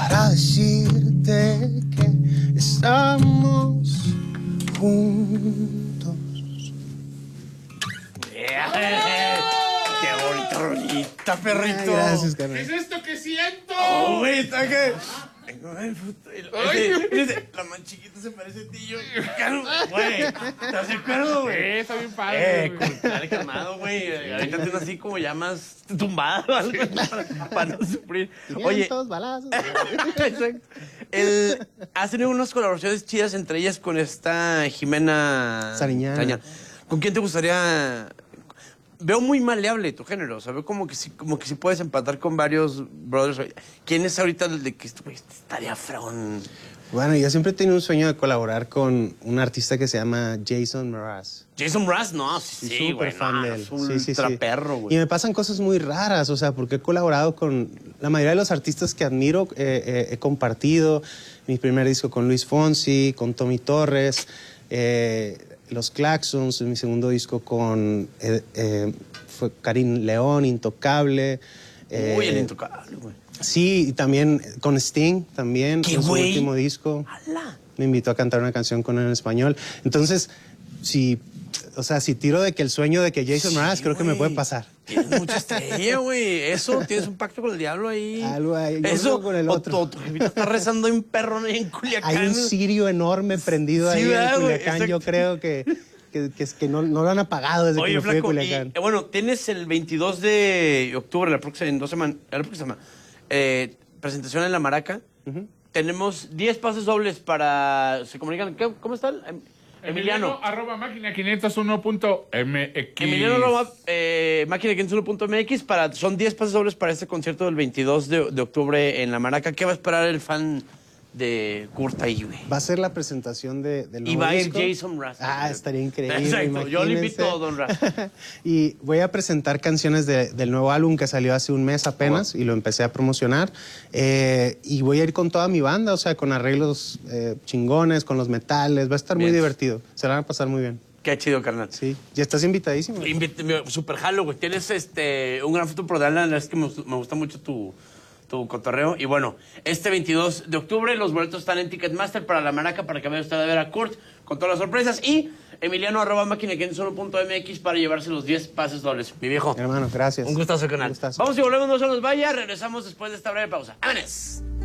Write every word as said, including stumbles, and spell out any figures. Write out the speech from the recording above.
para decirte que estamos juntos. ¡Qué bonita rolita, perrito! Ay, gracias, carnal. ¿Qué es esto que siento? ¡Oh, güey! ¿Está qué? La más chiquita se parece a ti, yo. Güey, ¿estás de acuerdo, güey? Sí, está bien padre. Eh, dale calmado, güey. Ahorita tienes así como ya más tumbado, algo para, para no sufrir. Oye, Todos balazos. exacto. El, has tenido unas colaboraciones chidas, entre ellas con esta Jimena Sariñana. ¿Con quién te gustaría? Veo muy maleable tu género, o sea, veo como que sí, como que sí puedes empatar con varios brothers. ¿Quién es ahorita el de que este estaría fregón? Bueno, yo siempre he tenido un sueño de colaborar con un artista que se llama Jason Mraz. Jason Mraz, no, sí, sí, súper güey, fan no, de él. es un Sí, sí, sí. traperro, güey. Y me pasan cosas muy raras, o sea, porque he colaborado con la mayoría de los artistas que admiro, eh, eh, he compartido mi primer disco con Luis Fonsi, con Tommy Torres, eh, Los Claxons, mi segundo disco con eh, eh, fue Karim León, Intocable. Eh, Uy, el Intocable, güey. Sí, y también con Sting, también, ¿Qué, en su güey? último disco. ¡Hala! Me invitó a cantar una canción con él en español. Entonces, si, o sea, si tiro de que el sueño de que Jason Sí, Mraz, creo que me güey. puede pasar. Tienes mucha estrella, güey. Eso, tienes un pacto con el diablo ahí. Algo ahí, yo Eso, creo con el otro. O, o tu jefita está rezando en perro ahí en Culiacán. Hay un cirio enorme prendido Sí, ahí ¿verdad, en güey? Culiacán. Exacto. Yo creo que, que, que, que no, no lo han apagado desde Oye, que me fui de flaco, y, Culiacán. eh, bueno, tienes el veintidós de octubre, la próxima, en dos semanas, la próxima semana, eh, presentación en La Maraca. Ujú. Tenemos diez pases dobles para... ¿Se comunican? ¿Qué? ¿Cómo están? Em- Emiliano, Emiliano. arroba máquina quinientos uno punto m x. Emiliano arroba, eh, máquina quinientos uno punto m x para, son diez pases dobles para este concierto del veintidós de, de octubre en La Maraca. ¿Qué va a esperar el fan de Kurt ahí, güey? Va a ser la presentación de, del Y nuevo va a ir disco. Jason Mraz. Ah, estaría increíble. Exacto, yo le invito imagínense. a Don Raz. Y voy a presentar canciones de- del nuevo álbum que salió hace un mes apenas y lo empecé a promocionar. Eh, y voy a ir con toda mi banda, o sea, con arreglos eh, chingones, con los metales. Va a estar muy Bien. divertido. Se la van a pasar muy bien. Qué chido, carnal. Sí, ya estás invitadísimo. Invite- Super jalo, güey. Tienes este, un gran futuro por delante. La verdad es que me, me gusta mucho tu, tu cotorreo. Y bueno, este veintidós de octubre los boletos están en Ticketmaster para La Maraca para que vaya usted a ver a Kurt con todas las sorpresas. Y Emiliano arroba máquina quinientos uno punto m x para llevarse los diez pases dobles. Mi viejo. Hermano, gracias. Un gustazo, canal. Un gustazo. Vamos y volvemos, no se nos vaya. Regresamos después de esta breve pausa. ¡Vámonos!